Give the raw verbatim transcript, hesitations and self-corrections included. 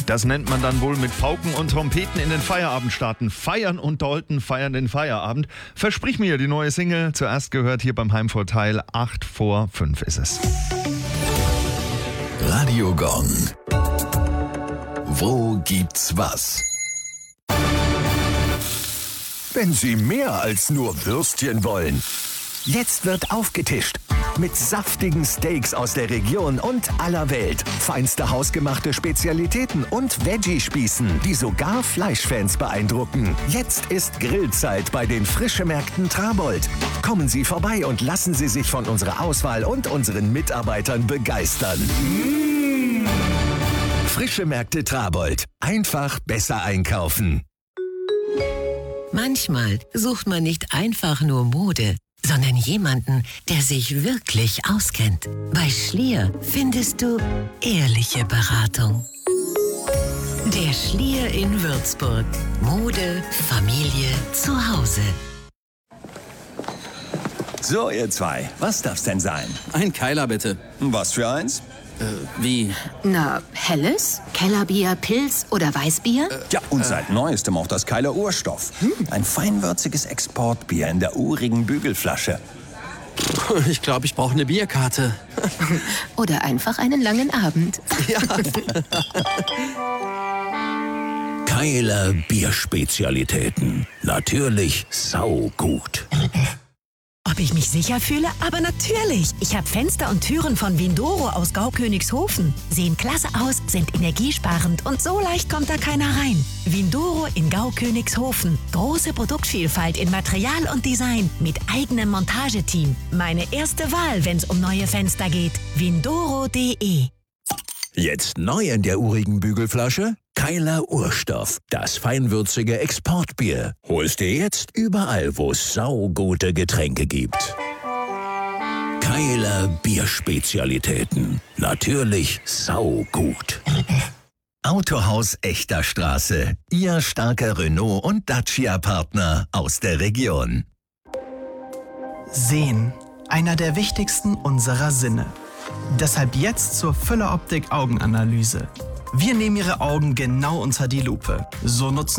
Das nennt man dann wohl mit Pauken und Trompeten in den Feierabend starten. Feiern und Dalton feiern den Feierabend. Versprich mir, die neue Single. Zuerst gehört hier beim Heimvorteil. Acht vor fünf ist es. Radio Gong. Wo gibt's was? Wenn Sie mehr als nur Würstchen wollen. Jetzt wird aufgetischt. Mit saftigen Steaks aus der Region und aller Welt. Feinste hausgemachte Spezialitäten und Veggie-Spießen, die sogar Fleischfans beeindrucken. Jetzt ist Grillzeit bei den Frischemärkten Trabold. Kommen Sie vorbei und lassen Sie sich von unserer Auswahl und unseren Mitarbeitern begeistern. Mmh. Frischemärkte Trabold. Einfach besser einkaufen. Manchmal sucht man nicht einfach nur Mode, sondern jemanden, der sich wirklich auskennt. Bei Schlier findest du ehrliche Beratung. Der Schlier in Würzburg. Mode, Familie, Zuhause. So, ihr zwei, was darf's denn sein? Ein Keiler, bitte. Was für eins? Äh, wie? Na, helles, Kellerbier, Pilz oder Weißbier? Äh, ja, und seit Neuestem auch das Keiler Urstoff. Hm. Ein feinwürziges Exportbier in der urigen Bügelflasche. Ich glaube, ich brauche eine Bierkarte. Oder einfach einen langen Abend. Ja. Keiler Bierspezialitäten. Natürlich saugut. Ob ich mich sicher fühle? Aber natürlich! Ich habe Fenster und Türen von Windoro aus Gaukönigshofen. Sehen klasse aus, sind energiesparend und so leicht kommt da keiner rein. Windoro in Gaukönigshofen. Große Produktvielfalt in Material und Design mit eigenem Montageteam. Meine erste Wahl, wenn es um neue Fenster geht. Windoro punkt de. Jetzt neu in der urigen Bügelflasche? Keiler Urstoff, das feinwürzige Exportbier. Holst dir jetzt überall, wo es saugute Getränke gibt. Keiler Bierspezialitäten. Natürlich saugut. Autohaus Echter Straße. Ihr starker Renault- und Dacia-Partner aus der Region. Sehen. Einer der wichtigsten unserer Sinne. Deshalb jetzt zur Füller Optik Augenanalyse. Wir nehmen Ihre Augen genau unter die Lupe. So nutzen